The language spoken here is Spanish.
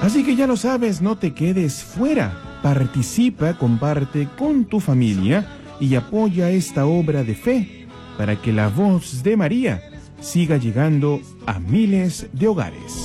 Así que ya lo sabes, no te quedes fuera. Participa, comparte con tu familia y apoya esta obra de fe para que la voz de María siga llegando a miles de hogares.